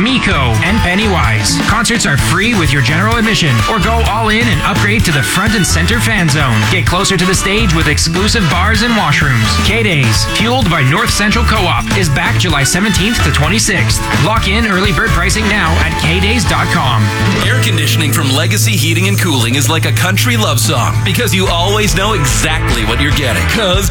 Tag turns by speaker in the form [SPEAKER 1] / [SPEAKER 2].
[SPEAKER 1] Miko, and Pennywise. Concerts are free with your general admission, or go all in and upgrade to the front and center fan zone. Get closer to the stage with exclusive bars and washrooms. K-Days, fueled by North Central Co-op, is back July 17th to 26th. Lock in early bird pricing now at kdays.com.
[SPEAKER 2] Air conditioning from Legacy Heating and Cooling is like a country love song because you always know exactly what you're getting. Because